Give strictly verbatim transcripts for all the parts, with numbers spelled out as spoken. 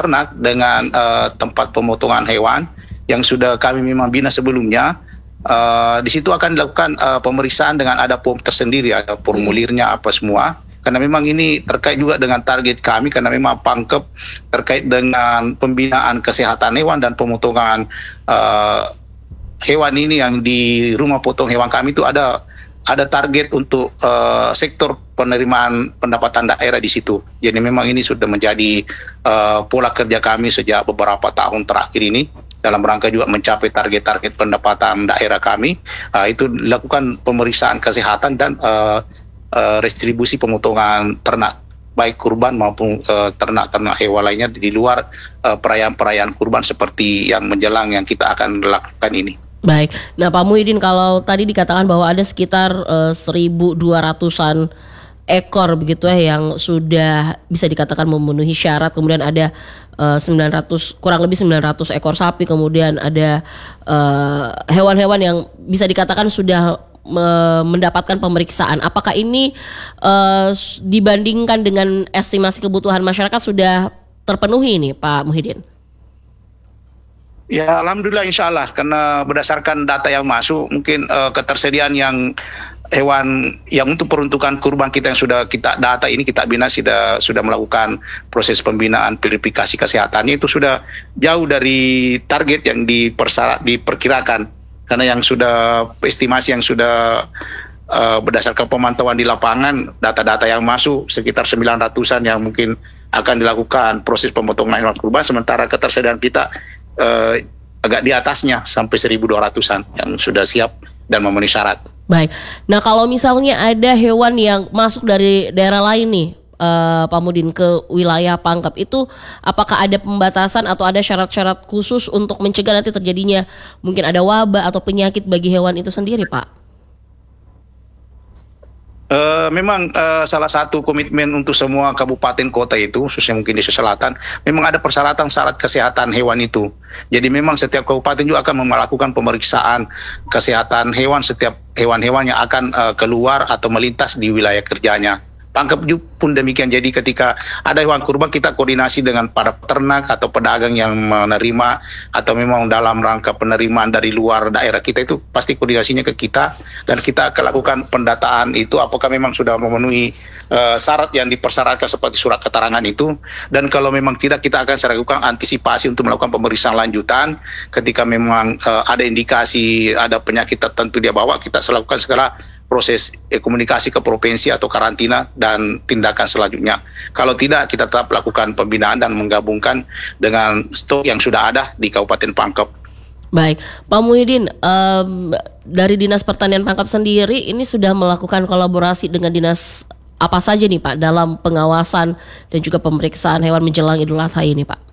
ternak dengan uh, tempat pemotongan hewan yang sudah kami memang bina sebelumnya. Uh, di situ akan dilakukan uh, pemeriksaan dengan ada form tersendiri, ada formulirnya apa semua. Karena memang ini terkait juga dengan target kami, karena memang Pangkep terkait dengan pembinaan kesehatan hewan dan pemotongan uh, hewan ini yang di rumah potong hewan kami itu ada ada target untuk uh, sektor penerimaan pendapatan daerah di situ. Jadi memang ini sudah menjadi uh, pola kerja kami sejak beberapa tahun terakhir ini dalam rangka juga mencapai target-target pendapatan daerah kami. Uh, itu dilakukan pemeriksaan kesehatan dan uh, uh, restribusi pemotongan ternak, baik kurban maupun uh, ternak-ternak hewan lainnya di luar uh, perayaan-perayaan kurban seperti yang menjelang yang kita akan lakukan ini. Baik, nah Pak Muhyiddin, kalau tadi dikatakan bahwa ada sekitar uh, seribu dua ratusan ekor begitu ya yang sudah bisa dikatakan memenuhi syarat, kemudian ada uh, sembilan ratus, kurang lebih sembilan ratus ekor sapi, kemudian ada uh, hewan-hewan yang bisa dikatakan sudah uh, mendapatkan pemeriksaan. Apakah ini uh, dibandingkan dengan estimasi kebutuhan masyarakat sudah terpenuhi nih Pak Muhyiddin? Ya, alhamdulillah, insya Allah, karena berdasarkan data yang masuk, mungkin uh, ketersediaan yang hewan yang untuk peruntukan kurban kita yang sudah kita data ini kita bina sudah sudah melakukan proses pembinaan verifikasi kesehatannya itu sudah jauh dari target yang dipersyarat diperkirakan, karena yang sudah estimasi yang sudah uh, berdasarkan pemantauan di lapangan, data-data yang masuk sekitar sembilan ratusan yang mungkin akan dilakukan proses pemotongan hewan kurban, sementara ketersediaan kita Uh, agak di atasnya sampai seribu dua ratusan yang sudah siap dan memenuhi syarat. Baik, nah kalau misalnya ada hewan yang masuk dari daerah lain nih uh, Pak Muhyiddin ke wilayah Pangkep, itu apakah ada pembatasan atau ada syarat-syarat khusus untuk mencegah nanti terjadinya mungkin ada wabah atau penyakit bagi hewan itu sendiri Pak? Uh, memang uh, salah satu komitmen untuk semua kabupaten kota itu, khususnya mungkin di Selatan, memang ada persyaratan syarat kesehatan hewan itu. Jadi memang setiap kabupaten juga akan melakukan pemeriksaan kesehatan hewan setiap hewan-hewan yang akan uh, keluar atau melintas di wilayah kerjanya. Pangkep pun demikian. Jadi ketika ada hewan kurban, kita koordinasi dengan para peternak atau pedagang yang menerima atau memang dalam rangka penerimaan dari luar daerah kita, itu pasti koordinasinya ke kita dan kita akan lakukan pendataan itu apakah memang sudah memenuhi uh, syarat yang dipersyaratkan seperti surat keterangan itu, dan kalau memang tidak, kita akan lakukan antisipasi untuk melakukan pemeriksaan lanjutan. Ketika memang uh, ada indikasi ada penyakit tertentu dia bawa, kita lakukan segala proses eh, komunikasi ke provinsi atau karantina dan tindakan selanjutnya. Kalau tidak, kita tetap lakukan pembinaan dan menggabungkan dengan stok yang sudah ada di Kabupaten Pangkep. Baik, Pak Muhyiddin, um, dari Dinas Pertanian Pangkep sendiri ini sudah melakukan kolaborasi dengan dinas apa saja nih Pak dalam pengawasan dan juga pemeriksaan hewan menjelang Idul Adha ini Pak?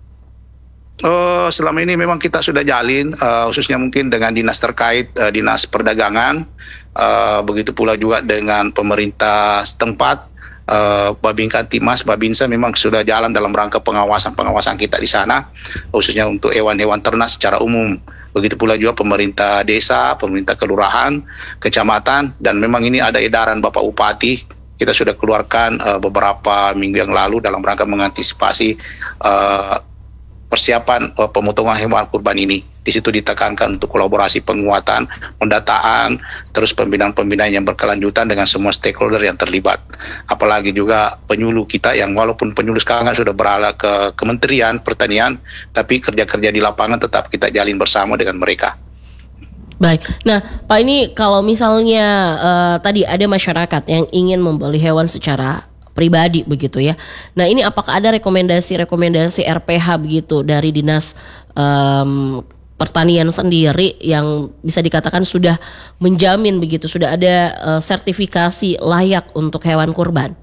Oh, selama ini memang kita sudah jalin, uh, khususnya mungkin dengan dinas terkait, uh, dinas perdagangan, uh, begitu pula juga dengan pemerintah setempat, uh, Babinkan Timas, Babinsa memang sudah jalan dalam rangka pengawasan-pengawasan kita di sana, khususnya untuk hewan-hewan ternak secara umum. Begitu pula juga pemerintah desa, pemerintah kelurahan, kecamatan, dan memang ini ada edaran Bapak Bupati, kita sudah keluarkan uh, beberapa minggu yang lalu dalam rangka mengantisipasi uh, persiapan uh, pemotongan hewan kurban ini. Di situ ditekankan untuk kolaborasi penguatan, pendataan, terus pembinaan-pembinaan yang berkelanjutan dengan semua stakeholder yang terlibat. Apalagi juga penyuluh kita yang walaupun penyuluh sekarang sudah beralih ke Kementerian Pertanian, tapi kerja-kerja di lapangan tetap kita jalin bersama dengan mereka. Baik, nah Pak, ini kalau misalnya uh, tadi ada masyarakat yang ingin membeli hewan secara pribadi begitu ya. Nah ini apakah ada rekomendasi-rekomendasi R P H begitu dari Dinas um, Pertanian sendiri yang bisa dikatakan sudah menjamin begitu, sudah ada uh, sertifikasi layak untuk hewan kurban?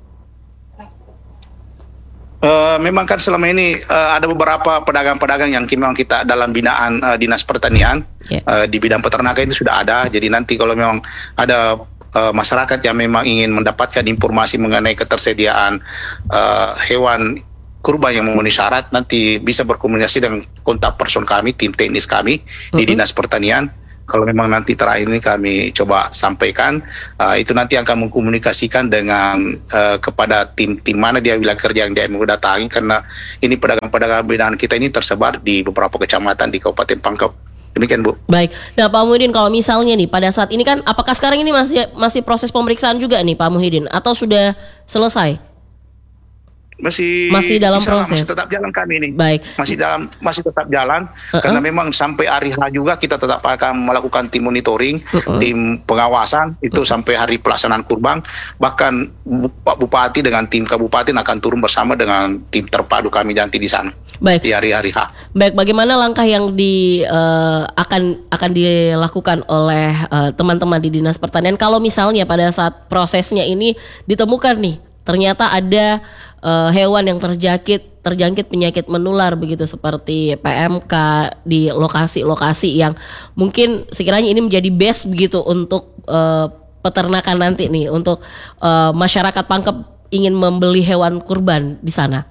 Uh, memang kan selama ini uh, ada beberapa pedagang-pedagang yang memang kita dalam binaan uh, Dinas Pertanian, yeah. uh, di bidang peternakan itu sudah ada. Jadi nanti kalau memang ada Uh, masyarakat yang memang ingin mendapatkan informasi mengenai ketersediaan uh, hewan kurban yang memenuhi syarat, nanti bisa berkomunikasi dengan kontak person kami, tim teknis kami mm-hmm. di Dinas Pertanian. kalau memang nanti terakhir ini kami coba sampaikan, uh, itu nanti akan mengkomunikasikan dengan uh, kepada tim-tim mana dia wilayah kerja yang dia mau datangi, karena ini pedagang-pedagang binaan kita ini tersebar di beberapa kecamatan di Kabupaten Pangkep. Demikian, Bu. Baik. Nah, Pak Muhyiddin, kalau misalnya nih pada saat ini kan, apakah sekarang ini masih masih proses pemeriksaan juga nih Pak Muhyiddin, atau sudah selesai? Masih masih dalam insya Allah, proses. masih tetap jalan kami ini. Baik. Masih dalam masih tetap jalan uh-uh. karena memang sampai hari H juga kita tetap akan melakukan tim monitoring, uh-uh. tim pengawasan itu uh-uh. sampai hari pelaksanaan kurban. Bahkan Pak Bupati dengan tim kabupaten akan turun bersama dengan tim terpadu kami nanti di sana. Baik. Di hari-hari H. Baik, bagaimana langkah yang di uh, akan akan dilakukan oleh uh, teman-teman di Dinas Pertanian kalau misalnya pada saat prosesnya ini ditemukan nih ternyata ada uh, hewan yang terjangkit terjangkit penyakit menular begitu seperti P M K di lokasi-lokasi yang mungkin sekiranya ini menjadi base begitu untuk uh, peternakan nanti nih, untuk uh, masyarakat Pangkep ingin membeli hewan kurban di sana.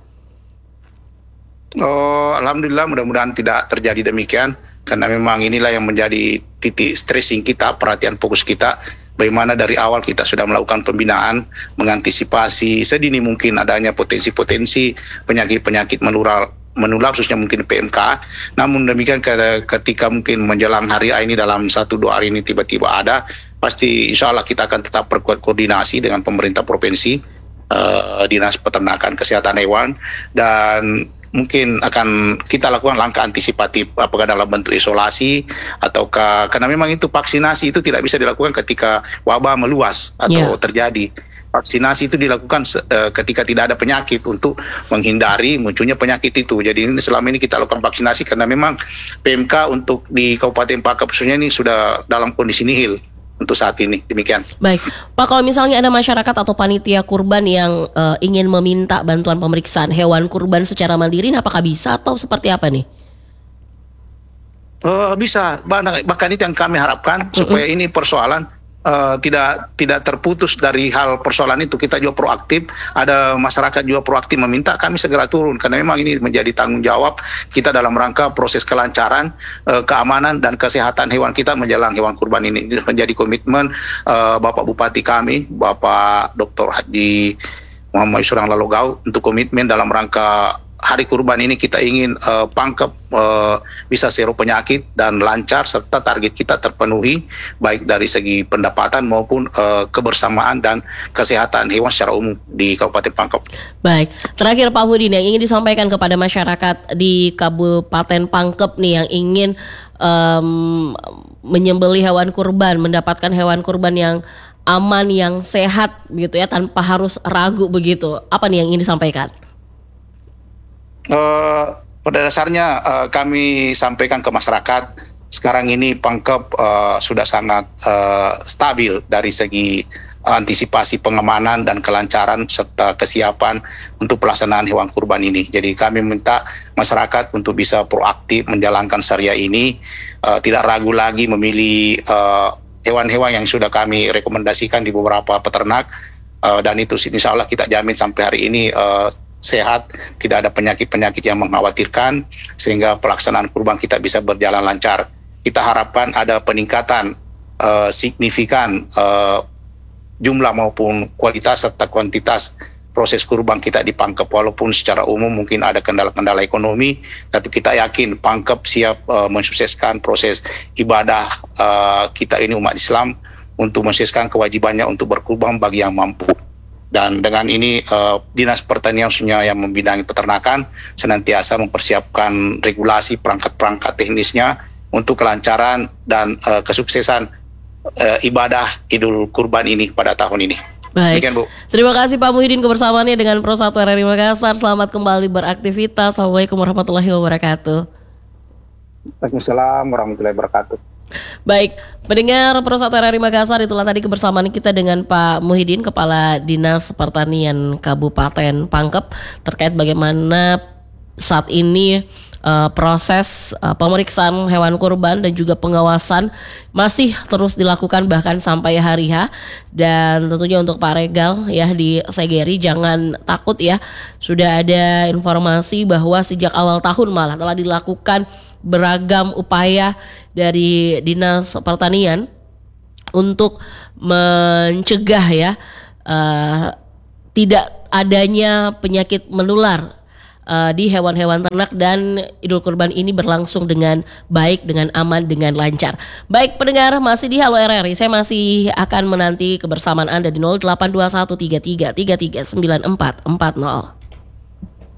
Oh, alhamdulillah, mudah-mudahan tidak terjadi demikian, karena memang inilah yang menjadi titik stressing kita, perhatian fokus kita. Bagaimana dari awal kita sudah melakukan pembinaan, mengantisipasi sedini mungkin adanya potensi-potensi penyakit-penyakit menular, menular khususnya mungkin P M K. Namun demikian ketika mungkin menjelang hari ini dalam satu dua hari ini tiba-tiba ada, pasti insya Allah kita akan tetap perkuat koordinasi dengan pemerintah provinsi, uh, Dinas Peternakan Kesehatan Hewan, dan mungkin akan kita lakukan langkah antisipatif, apakah dalam bentuk isolasi ataukah, karena memang itu vaksinasi itu tidak bisa dilakukan ketika wabah meluas atau yeah. terjadi. Vaksinasi itu dilakukan uh, ketika tidak ada penyakit untuk menghindari munculnya penyakit itu. Jadi ini selama ini kita lakukan vaksinasi karena memang P M K untuk di Kabupaten Pangkep khususnya ini sudah dalam kondisi nihil untuk saat ini. Demikian. Baik, Pak, kalau misalnya ada masyarakat atau panitia kurban yang uh, ingin meminta bantuan pemeriksaan hewan kurban secara mandiri, apakah bisa atau seperti apa nih? Uh, bisa, bahkan itu yang kami harapkan, mm-hmm. supaya ini persoalan uh, tidak tidak terputus dari hal persoalan itu. Kita juga proaktif, ada masyarakat juga proaktif meminta, kami segera turun, karena memang ini menjadi tanggung jawab kita dalam rangka proses kelancaran, uh, keamanan dan kesehatan hewan kita menjelang hewan kurban ini. Ini menjadi komitmen uh, Bapak Bupati kami, Bapak Doktor Haji Muhammad Yusrang Lalogau, untuk komitmen dalam rangka hari kurban ini kita ingin uh, Pangkep uh, bisa zero penyakit dan lancar, serta target kita terpenuhi baik dari segi pendapatan maupun uh, kebersamaan dan kesehatan hewan secara umum di Kabupaten Pangkep. Baik, terakhir Pak Muhyiddin, yang ingin disampaikan kepada masyarakat di Kabupaten Pangkep nih yang ingin um, menyembelih hewan kurban, mendapatkan hewan kurban yang aman, yang sehat gitu ya, tanpa harus ragu begitu. Apa nih yang ingin disampaikan? Uh, pada dasarnya uh, kami sampaikan ke masyarakat, sekarang ini Pangkep uh, sudah sangat uh, stabil dari segi uh, antisipasi pengamanan dan kelancaran serta kesiapan untuk pelaksanaan hewan kurban ini. Jadi kami minta masyarakat untuk bisa proaktif menjalankan syariah ini, uh, tidak ragu lagi memilih uh, hewan-hewan yang sudah kami rekomendasikan di beberapa peternak, uh, dan itu insya Allah kita jamin sampai hari ini uh, sehat, tidak ada penyakit-penyakit yang mengkhawatirkan, sehingga pelaksanaan kurban kita bisa berjalan lancar. Kita harapkan ada peningkatan uh, signifikan uh, jumlah maupun kualitas serta kuantitas proses kurban kita di Pangkep. Walaupun secara umum mungkin ada kendala-kendala ekonomi, tapi kita yakin Pangkep siap uh, mensukseskan proses ibadah uh, kita ini umat Islam untuk mensukseskan kewajibannya untuk berkurban bagi yang mampu. Dan dengan ini uh, Dinas Pertanian khususnya yang membidangi peternakan senantiasa mempersiapkan regulasi perangkat-perangkat teknisnya untuk kelancaran dan uh, kesuksesan uh, ibadah Idul Kurban ini pada tahun ini. Baik. Demikian, Bu. Terima kasih Pak Muhyiddin kebersamaannya dengan Pro satu R R I Makassar. Selamat kembali beraktivitas. Assalamualaikum warahmatullahi wabarakatuh. Waalaikumsalam warahmatullahi wabarakatuh. Baik, pendengar Pro satu R R I Makassar, itulah tadi kebersamaan kita dengan Pak Muhyiddin, Kepala Dinas Pertanian Kabupaten Pangkep, terkait bagaimana saat ini uh, proses uh, pemeriksaan hewan kurban dan juga pengawasan masih terus dilakukan bahkan sampai hari H. Dan tentunya untuk Pak Regal ya di Segeri jangan takut ya, sudah ada informasi bahwa sejak awal tahun malah telah dilakukan beragam upaya dari Dinas Pertanian untuk mencegah ya uh, tidak adanya penyakit menular uh, di hewan-hewan ternak, dan Idul Kurban ini berlangsung dengan baik, dengan aman, dengan lancar. Baik pendengar, masih di Halo R R I, saya masih akan menanti kebersamaan Anda di nol delapan dua satu tiga tiga tiga tiga sembilan empat empat nol.